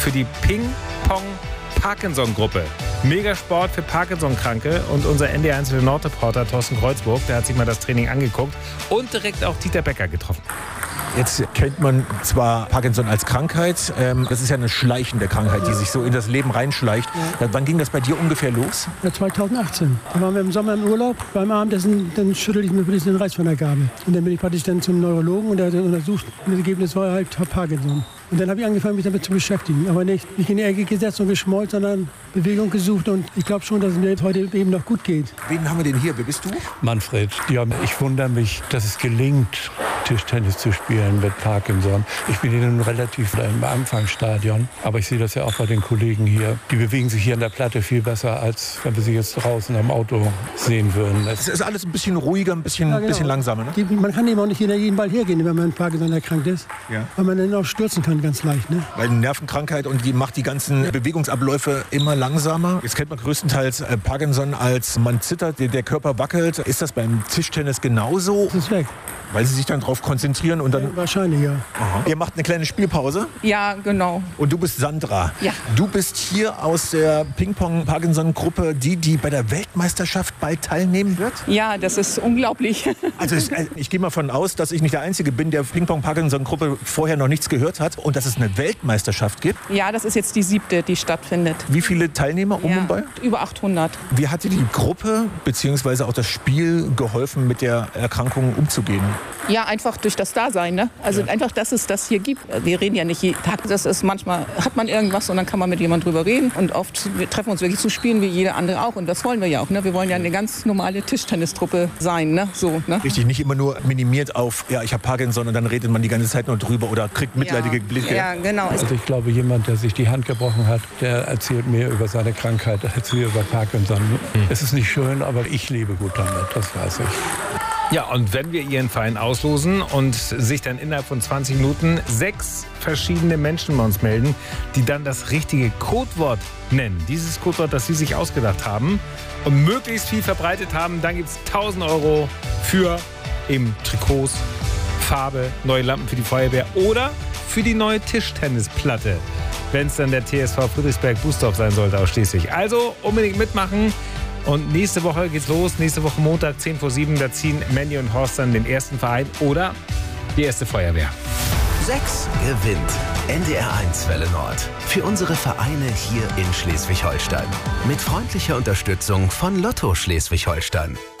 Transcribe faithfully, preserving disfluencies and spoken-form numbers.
für die Ping-Pong-Parkinson-Gruppe. Megasport für Parkinson-Kranke und unser N D R eins Nordreporter Thorsten Kreuzburg, der hat sich mal das Training angeguckt und direkt auch Dieter Becker getroffen. Jetzt kennt man zwar Parkinson als Krankheit, ähm, das ist ja eine schleichende Krankheit, die sich so in das Leben reinschleicht. Ja. Wann ging das bei dir ungefähr los? Ja, zweitausendachtzehn. Da waren wir im Sommer im Urlaub. Beim Abendessen dann schüttelte ich mir wirklich den Reiß von der Gabel. Und dann bin ich praktisch dann zum Neurologen und der hat dann untersucht. Und das Ergebnis war halt Parkinson. Und dann habe ich angefangen, mich damit zu beschäftigen. Aber nicht, nicht in die Ecke gesetzt und geschmollt, sondern Bewegung gesucht. Und ich glaube schon, dass es mir jetzt heute eben noch gut geht. Wen haben wir denn hier? Wer bist du? Manfred. Ja, ich wundere mich, dass es gelingt, Tischtennis zu spielen mit Parkinson. Ich bin in relativ im Anfangsstadion, aber ich sehe das ja auch bei den Kollegen hier. Die bewegen sich hier an der Platte viel besser, als wenn wir sie jetzt draußen am Auto sehen würden. Es ist alles ein bisschen ruhiger, ein bisschen, ja, genau. bisschen langsamer. Ne? Die, man kann eben auch nicht jeden Ball hergehen, wenn man mit Parkinson erkrankt ist, ja. Weil man dann auch stürzen kann, ganz leicht. Ne? Weil eine Nervenkrankheit und die macht die ganzen Bewegungsabläufe immer langsamer. Jetzt kennt man größtenteils Parkinson als man zittert, der Körper wackelt. Ist das beim Tischtennis genauso? Das ist weg. Weil sie sich dann darauf konzentrieren und dann... Ja, wahrscheinlich, ja. Aha. Ihr macht eine kleine Spielpause? Ja, genau. Und du bist Sandra. Ja. Du bist hier aus der Ping-Pong-Parkinson-Gruppe, die, die bei der Weltmeisterschaft bald teilnehmen wird? Ja, das ist unglaublich. Also ich, ich gehe mal von aus, dass ich nicht der Einzige bin, der Ping-Pong-Parkinson-Gruppe vorher noch nichts gehört hat und dass es eine Weltmeisterschaft gibt. Ja, das ist jetzt die siebte, die stattfindet. Wie viele Teilnehmer um ja, und bei? Über achthundert. Wie hat dir die Gruppe bzw. auch das Spiel geholfen, mit der Erkrankung umzugehen? Ja, einfach durch das Dasein. Ne? Also ja. einfach, dass es das hier gibt. Wir reden ja nicht jeden Tag. Das ist manchmal, hat man irgendwas und dann kann man mit jemandem drüber reden. Und oft wir treffen uns wirklich zu spielen, wie jeder andere auch. Und das wollen wir ja auch. Ne? Wir wollen ja eine ganz normale Tischtennistruppe sein. Ne? So, ne? Richtig, nicht immer nur minimiert auf, ja, ich habe Parkinson und dann redet man die ganze Zeit nur drüber oder kriegt mitleidige ja. Blicke. Ja, genau. Also ich glaube, jemand, der sich die Hand gebrochen hat, der erzählt mehr über seine Krankheit als wir über Parkinson. Mhm. Es ist nicht schön, aber ich lebe gut damit, das weiß ich. Ja, und wenn wir Ihren Verein auslosen und sich dann innerhalb von zwanzig Minuten sechs verschiedene Menschen bei uns melden, die dann das richtige Codewort nennen, dieses Codewort, das Sie sich ausgedacht haben und möglichst viel verbreitet haben, dann gibt es tausend Euro für eben Trikots, Farbe, neue Lampen für die Feuerwehr oder für die neue Tischtennisplatte, wenn es dann der T S V Friedrichsberg-Bußdorf sein sollte aus Schleswig. Also unbedingt mitmachen. Und nächste Woche geht's los, nächste Woche Montag, zehn vor sieben, da ziehen Mandy und Horst dann den ersten Verein oder die erste Feuerwehr. sechs gewinnt. N D R eins Welle Nord. Für unsere Vereine hier in Schleswig-Holstein. Mit freundlicher Unterstützung von Lotto Schleswig-Holstein.